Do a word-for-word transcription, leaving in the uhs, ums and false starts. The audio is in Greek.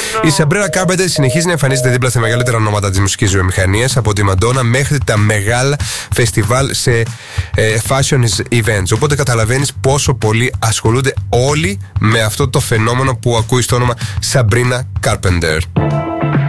Η Sabrina Carpenter συνεχίζει να εμφανίζεται δίπλα στα μεγαλύτερα ονόματα της μουσικής βιομηχανίας, από τη Madonna μέχρι τα μεγάλα φεστιβάλ σε ε, fashion events. Οπότε καταλαβαίνεις πόσο πολύ ασχολούνται όλοι με αυτό το φαινόμενο που ακούει στο όνομα Sabrina Carpenter.